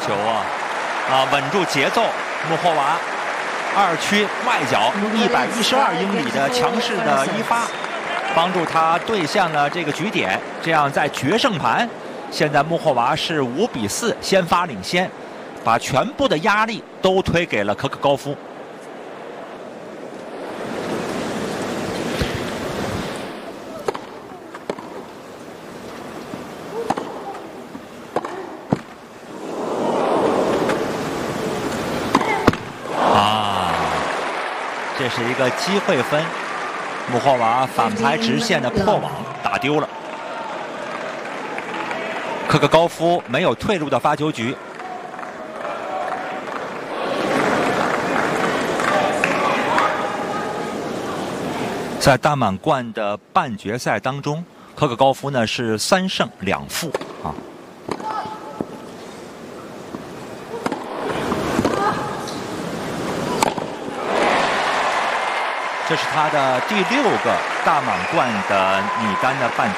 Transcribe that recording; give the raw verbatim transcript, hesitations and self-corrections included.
球啊，啊，稳住节奏，穆霍娃二区外角一百一十二英里的强势的一发，帮助他对向了这个局点，这样在决胜盘，现在穆霍娃是五比四先发领先，把全部的压力都推给了可可高夫。这是一个机会分，穆霍娃反拍直线的破网打丢了。可可高夫没有退路的发球局。在大满贯的半决赛当中，可可高夫呢是三胜两负啊。这是他的第六个大满贯的女单的半决赛。